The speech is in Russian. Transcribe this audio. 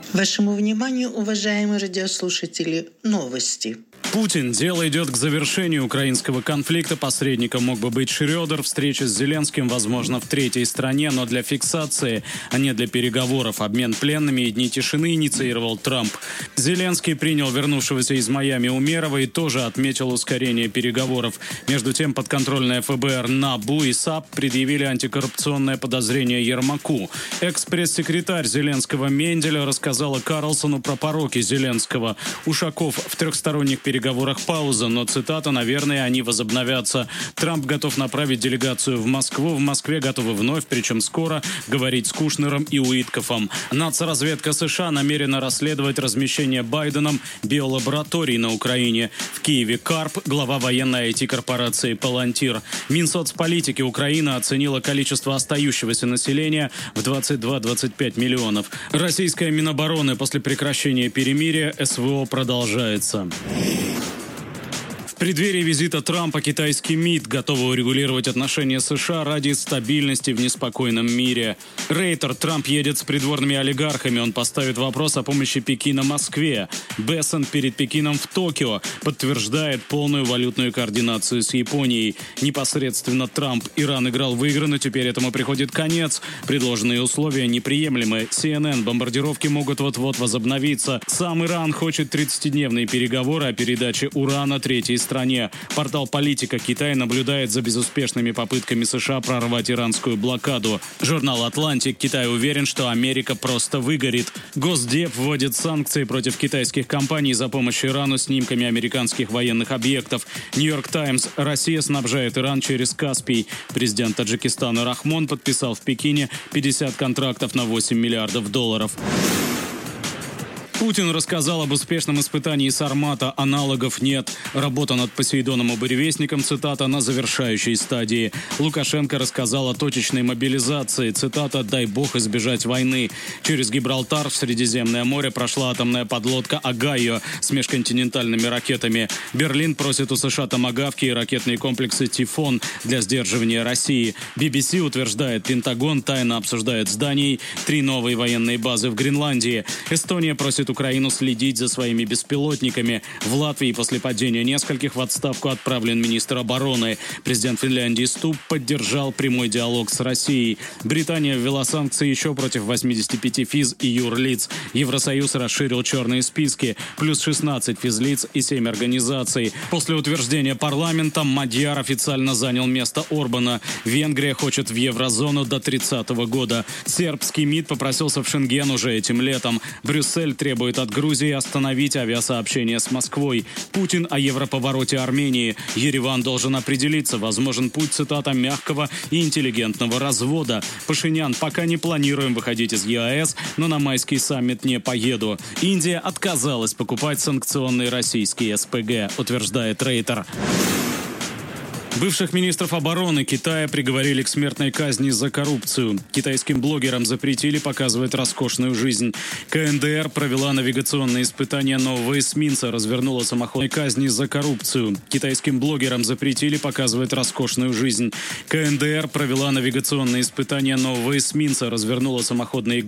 Вашему вниманию, уважаемые радиослушатели, новости. Путин. Дело идет к завершению украинского конфликта. Посредником мог бы быть Шрёдер. Встреча с Зеленским, возможно, в третьей стране, но для фиксации, а не для переговоров. Обмен пленными и дни тишины инициировал Трамп. Зеленский принял вернувшегося из Майами Умерова и тоже отметил ускорение переговоров. Между тем, подконтрольное ФБР НАБУ и САП предъявили антикоррупционное подозрение Ермаку. Экс-пресс-секретарь Зеленского Менделя рассказала Карлсону про пороки Зеленского. Ушаков: в трехсторонних переговорах пауза, но, цитата, «наверное, они возобновятся». Трамп готов направить делегацию в Москву. В Москве готовы вновь, причем скоро, говорить с Кушнером и Уиткофом. Нацразведка США намерена расследовать размещение Байденом биолабораторий на Украине. В Киеве Карп, глава военной IT-корпорации «Палантир». Минсоцполитики Украины оценила количество остающегося населения в 22-25 миллионов. Российская Минобороны: после прекращения перемирия СВО продолжается. В преддверии визита Трампа китайский МИД готовы урегулировать отношения США ради стабильности в неспокойном мире. Рейтер: Трамп едет с придворными олигархами. Он поставит вопрос о помощи Пекина Москве. Бессон перед Пекином в Токио подтверждает полную валютную координацию с Японией. Непосредственно Трамп: Иран играл в игры, но теперь этому приходит конец. Предложенные условия неприемлемы. CNN: бомбардировки могут вот-вот возобновиться. Сам Иран хочет 30-дневные переговоры о передаче урана третьей стране. Портал «Политика». Китай наблюдает за безуспешными попытками США прорвать иранскую блокаду. Журнал «Атлантик». Китай уверен, что Америка просто выгорит. Госдеп вводит санкции против китайских компаний за помощь Ирану снимками американских военных объектов. Нью-Йорк Таймс: Россия снабжает Иран через Каспий. Президент Таджикистана Рахмон подписал в Пекине 50 контрактов на $8 миллиардов. Путин рассказал об успешном испытании «Сармата». Аналогов нет. Работа над Посейдоном и Буревестником, цитата, на завершающей стадии. Лукашенко рассказал о точечной мобилизации. Цитата: «Дай бог избежать войны». Через Гибралтар в Средиземное море прошла атомная подлодка «Огайо» с межконтинентальными ракетами. Берлин просит у США томагавки и ракетные комплексы «Тифон» для сдерживания России. BBC утверждает, Пентагон тайно обсуждает с Данией 3 новые военные базы в Гренландии. Эстония просит Украину следить за своими беспилотниками. В Латвии после падения нескольких в отставку отправлен министр обороны. Президент Финляндии Стуб поддержал прямой диалог с Россией. Британия ввела санкции еще против 85 физ и юрлиц. Евросоюз расширил черные списки. Плюс 16 физлиц и 7 организаций. После утверждения парламента Мадьяр официально занял место Орбана. Венгрия хочет в еврозону до 30 года. Сербский МИД попросился в Шенген уже этим летом. Брюссель требует от Грузии остановить авиасообщение с Москвой. Путин о европовороте Армении. Ереван должен определиться. Возможен путь, цитата, «мягкого и интеллигентного развода». Пашинян: пока не планируем выходить из ЕАЭС, но на майский саммит не поеду. Индия отказалась покупать санкционные российские СПГ, утверждает Рейтер. Бывших министров обороны Китая приговорили к смертной казни за коррупцию. Китайским блогерам запретили показывать роскошную жизнь. КНДР провела навигационные испытания нового эсминца, развернула самоходные казни за коррупцию. Китайским блогерам запретили показывать роскошную жизнь. КНДР провела навигационные испытания нового эсминца, развернула самоходные